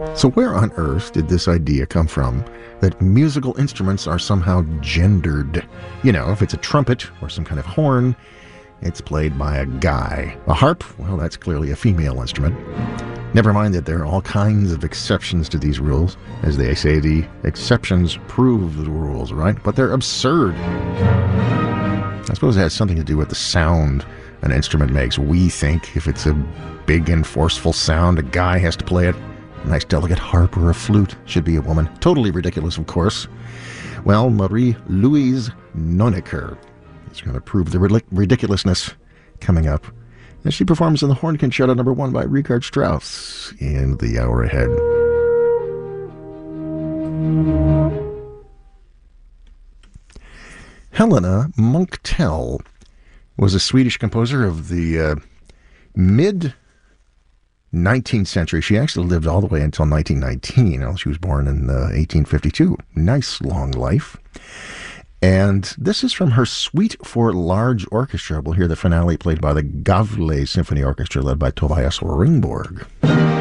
So where on earth did this idea come from that musical instruments are somehow gendered? You know, if it's a trumpet or some kind of horn, it's played by a guy. A harp, well, that's clearly a female instrument. Never mind that there are all kinds of exceptions to these rules. As they say, the exceptions prove the rules, right? But they're absurd. I suppose it has something to do with the sound an instrument makes. We think if it's a big and forceful sound, a guy has to play it. A nice delicate harp or a flute should be a woman. Totally ridiculous, of course. Well, Marie-Louise Nonecker is going to prove the ridiculousness coming up as she performs in the Horn Concerto No. 1 by Richard Strauss in the hour ahead. Helena Munktell was a Swedish composer of the mid-19th century. She actually lived all the way until 1919. She was born in 1852. Nice long life. And this is from her Suite for Large Orchestra. We'll hear the finale played by the Gavle Symphony Orchestra led by Tobias Ringborg.